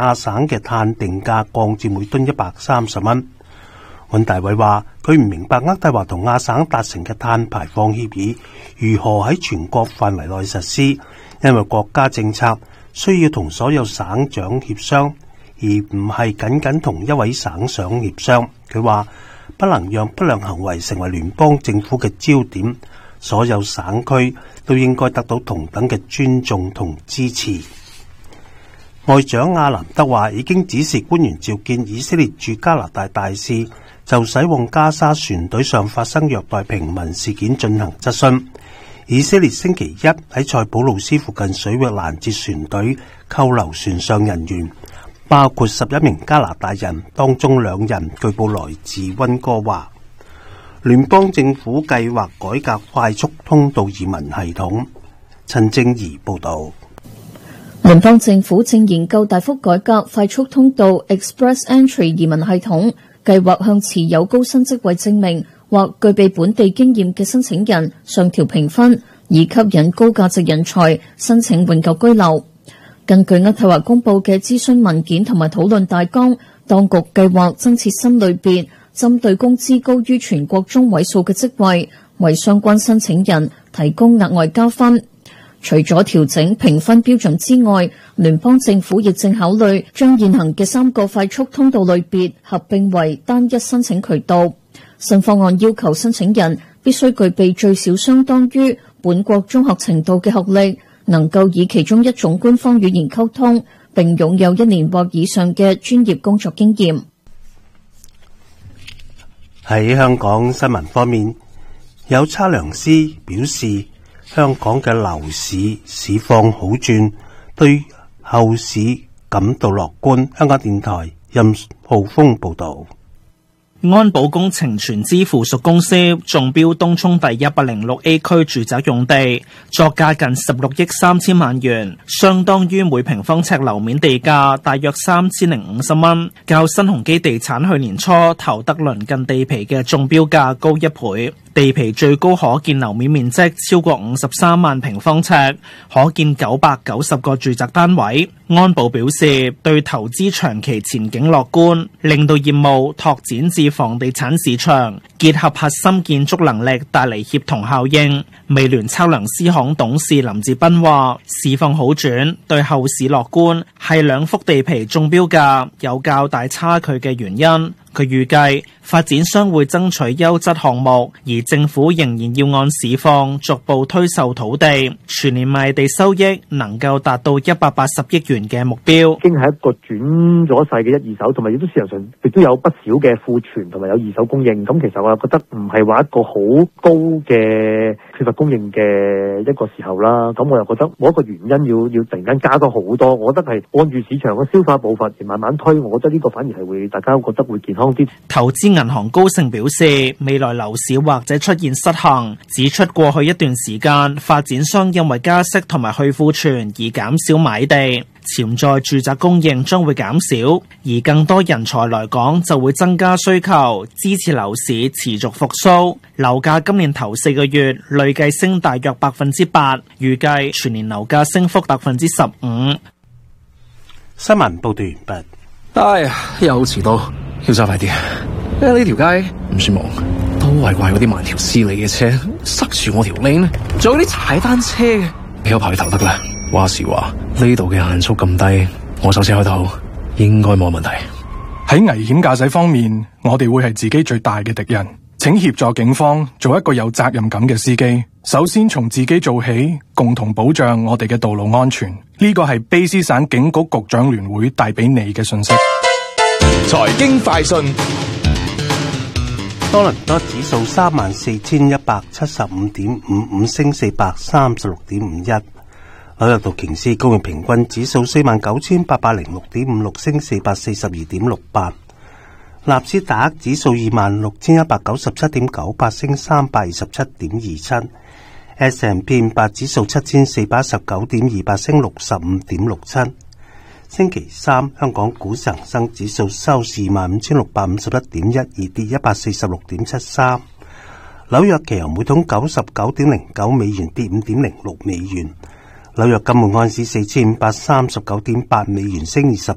亞省嘅碳定價降至每噸130蚊。尹大偉話：佢唔明白渥太華同亞省達成嘅碳排放協議如何喺全國範圍內實施，因為國家政策需要同所有省長協商，而唔係僅僅同一位省長協商。佢話：不能讓不良行為成為聯邦政府嘅焦點，所有省區都應該得到同等嘅尊重同支持。外長亞蘭德話已經指示官員召見以色列駐加拿大大使，就駛往加沙船隊上發生虐待平民事件進行質詢。以色列星期一喺塞浦路斯附近水域攔截船隊，扣留船上人員，包括11名加拿大人，當中2人據報來自溫哥華。聯邦政府計劃改革快速通道移民系統。陳正儀報道。 聯邦政府正研究大幅改革快速通道 Express Entry 移民系統，計劃向持有高薪職位證明或具備本地經驗嘅申請人上調評分，以吸引高價值人才申請永久居留。根據渥太華公佈嘅諮詢文件同埋討論大綱，當局計劃增設新類別，針對工資高於全國中位數嘅職位，為相關申請人提供額外加分。除咗調整評分標準之外，聯邦政府亦正考慮將現行嘅3個快速通道類別合併為單一申請渠道。新方案要求申請人必須具備最少相當於本國中學程度嘅學歷，能夠以其中一種官方語言溝通，並擁有1年或以上嘅專業工作經驗。 喺香港新聞方面，有測量師表示，香港嘅樓市市況好轉，對後市感到樂觀。香港電台任浩峰報道。 安保工程全資附屬公司中標東涌第106A 區住宅用地，作價近16億3千萬元，相當於每平方尺樓面地價大約3050蚊，較新鴻基地產去年初投得鄰近地皮嘅中標價高1倍。地皮最高可建樓面面積超過53萬平方尺，可建990個住宅單位。安保表示，對投資長期前景樂觀，令到業務拓展至房地產市場，結合核心建築能力帶嚟協同效應。美聯測量師行董事林志斌話：市況好轉，對後市樂觀，係2幅地皮中標價有較大差距嘅原因。佢預計發展商會爭取優質項目，而政府仍然要按市況逐步推售土地，全年賣地收益能夠達到180億元嘅目標。 已經係一個轉咗勢嘅一二手，同埋亦都市場上亦都有不少嘅庫存同埋有二手供應。咁其實我覺得唔係話一個好高嘅缺乏供應嘅一個時候啦。咁我又覺得冇一個原因要突然間加多好多。我覺得係按住市場嘅消化步伐而慢慢推。我覺得呢個反而係會大家覺得會健康。 投資銀行高盛表示，未來樓市或者出現失衡，指出過去一段時間發展商因為加息同埋去庫存而減少買地，潛在住宅供應將會減少，而更多人才來港就會增加需求，支持樓市持續復甦。樓價今年頭4個月累計升大約8%，預計全年樓價升幅15%。 新聞報道完畢。 哎呀，又遲到，要揸快啲。因為呢條街唔算忙，都係怪嗰啲慢條斯理嘅車塞住我條 lane，仲有啲踩單車嘅，俾我排頭得啦。話時話呢度嘅限速咁低，我手車開到應該冇問題。 喺危險駕駛方面，我哋會係自己最大嘅敵人。請協助警方做一個有責任感嘅司機。首先從自己做起，共同保障我哋嘅道路安全。呢個係卑詩省警局局長聯會帶俾你嘅信息。 財經快訊。 多倫多指數34,175.55升436.51。紐約道瓊斯工業平均指數49,806.56升442.68。納斯達克指數26,197.98升327.27。S&P 500指數7,419.28升65.67。星期三，香港股市恒生指數收市25,651.12跌146.73。紐約期油每桶99.09美元跌5.06美元。紐約金每盎司4,539.8美元升